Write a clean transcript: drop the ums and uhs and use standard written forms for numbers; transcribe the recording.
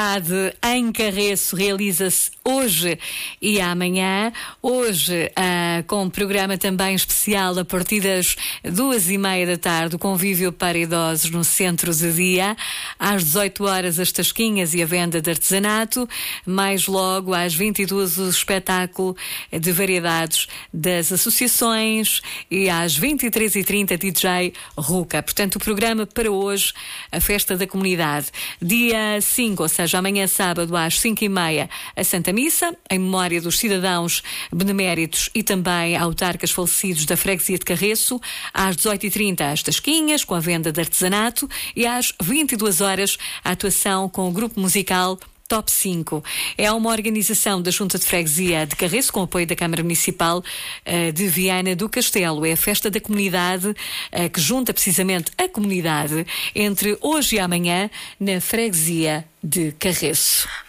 Em Carreço realiza-se hoje e amanhã. Hoje, com um programa também especial a partir das 2:30 da tarde, o convívio para idosos no Centro de Dia. Às 18 horas, as tasquinhas e a venda de artesanato. Mais logo, às 22 o espetáculo de variedades das associações. E às 23h30, DJ Ruca. Portanto, o programa para hoje, a Festa da Comunidade. Dia 5, ou seja, amanhã sábado às 5:30, a Santa Missa, em memória dos cidadãos beneméritos e também autarcas falecidos da freguesia de Carreço. Às 18h30, as tasquinhas, com a venda de artesanato. E às 22 horas, a atuação com o grupo musical Top 5. É uma organização da Junta de Freguesia de Carreço, com apoio da Câmara Municipal de Viana do Castelo. É a festa da comunidade que junta precisamente a comunidade entre hoje e amanhã na Freguesia de Carreço.